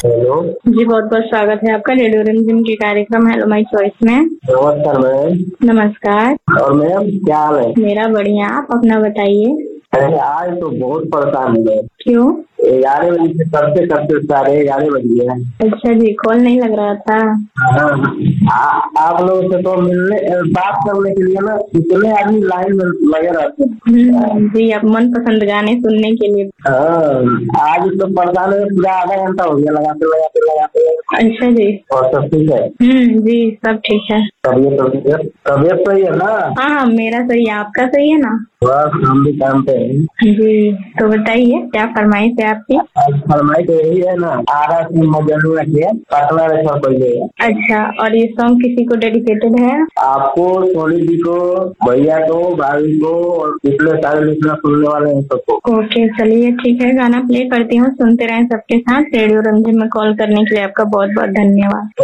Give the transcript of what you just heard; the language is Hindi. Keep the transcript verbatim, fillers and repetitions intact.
हेलो जी, बहुत बहुत स्वागत है आपका रेडियो रिमझिम के कार्यक्रम हेलो माय चॉइस में। नमस्कार मैम। नमस्कार। और मैम क्या हाल है? मेरा बढ़िया, आप अपना बताइए। अरे आज तो बहुत परेशान हो गए। क्यों? ग्यारह बजे से करते करते साढ़े ग्यारह बज गए हैं। अच्छा जी, कॉल नहीं लग रहा था। हाँ, आ- आप लोगों से तो मिलने बात करने के लिए ना इतने आदमी लाइन में लगे रहते हैं। हम्म, जी, आप मन पसंद गाने सुनने के लिए। हाँ, आज तो परेशान है, पूरा आधा घंटा हो गया लगाते लगाते लगाते। अच्छा जी। और सब ठीक है? हम्म, जी सब ठीक है। तबियत तबियत तबियत सही है ना? हाँ हाँ, मेरा सही है, आपका सही है ना? बस हम भी काम पे हैं। जी, तो बताइए क्या फरमाइश है आपकी? आज फरमाइश यही है ना, आरा से मजनू रखिए पटना रेखा पहले। अच्छा, और ये सॉन्ग किसी को डेडिकेटेड है? आपको, सोनी जी को, भैया को, भाभी को और पिछले सारे लिखना सुनने वाले हैं सबको। ओके, चलिए ठीक है, गाना प्ले करती हूँ, सुनते रहें सबके साथ। रेडियो रंजन में कॉल करने के लिए आपका बहुत बहुत धन्यवाद।